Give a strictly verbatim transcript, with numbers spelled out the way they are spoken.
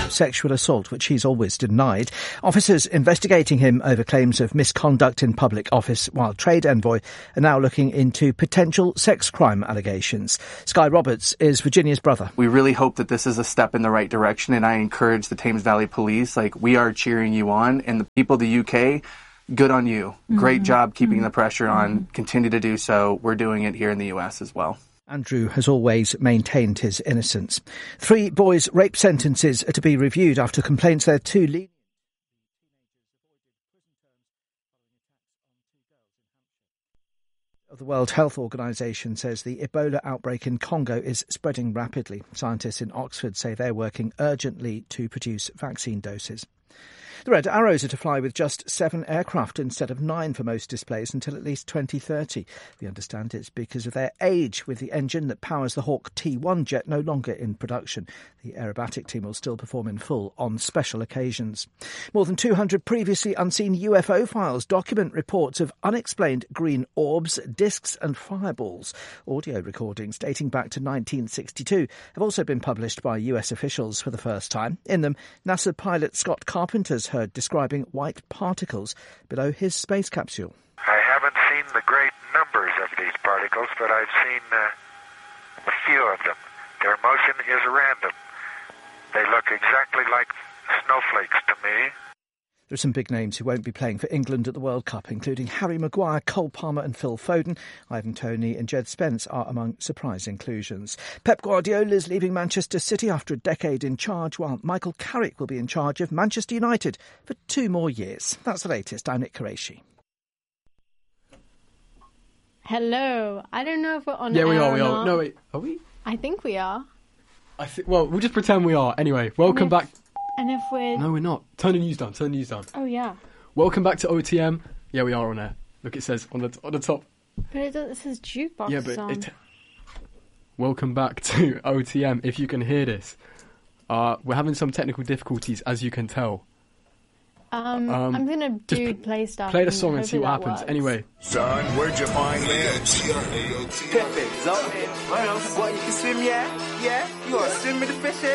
of sexual assault, which he's always denied. Officers investigating him over claims of misconduct in public office, while trade envoy are now looking into potential sex crime allegations. Sky Roberts is Virginia's brother. We really hope that this is a step in the right direction, and I encourage the Thames Valley Police, like, we are cheering you on, and the people of the U K, good on you. Great mm-hmm. job keeping mm-hmm. the pressure on. Mm-hmm. Continue to do so. We're doing it here in the U S as well. Andrew has always maintained his innocence. Three boys' rape sentences are to be reviewed after complaints they're too lenient. The World Health Organization says the Ebola outbreak in Congo is spreading rapidly. Scientists in Oxford say they're working urgently to produce vaccine doses. The Red Arrows are to fly with just seven aircraft instead of nine for most displays until at least twenty thirty. We understand it's because of their age, with the engine that powers the Hawk T one jet no longer in production. The aerobatic team will still perform in full on special occasions. More than two hundred previously unseen U F O files document reports of unexplained green orbs, discs and fireballs. Audio recordings dating back to nineteen sixty-two have also been published by U S officials for the first time. In them, NASA pilot Scott Carpenter's heard describing white particles below his space capsule. I haven't seen the great numbers of these particles, but I've seen uh, a few of them. Their motion is random. They look exactly like snowflakes to me. There are some big names who won't be playing for England at the World Cup, including Harry Maguire, Cole Palmer and Phil Foden. Ivan Toney and Jed Spence are among surprise inclusions. Pep Guardiola is leaving Manchester City after a decade in charge, while Michael Carrick will be in charge of Manchester United for two more years. That's the latest. I'm Nick Qureshi. Hello. I don't know if we're on Yeah, air we are, or we not. are. No, wait. Are we? I think we are. I th- Well, we'll just pretend we are. Anyway, welcome if- back... And if we're... No, we're not. Turn the news down. Turn the news down. Oh, yeah. Welcome back to O T M. Yeah, we are on air. Look, it says on the on the top. But it, does, it says jukebox Yeah, but on. it... Welcome back to O T M. If you can hear this, uh, we're having some technical difficulties, as you can tell. Um, um I'm going to do play stuff. Play the song and see what happens. Works. Anyway. Son, where'd you find this? Pepe, what, you can swim, yeah? Yeah? You want to swim with the fish,